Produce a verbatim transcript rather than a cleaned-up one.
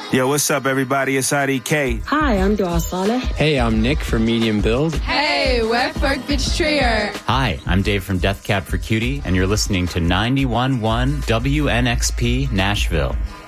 Yo, what's up, everybody? It's I D K. Hi, I'm Dua Saleh. Hey, I'm Nick from Medium Build. Hey, we're Ferg Trier. Hi, I'm Dave from Death Cab for Cutie, and you're listening to ninety-one point one W N X P Nashville.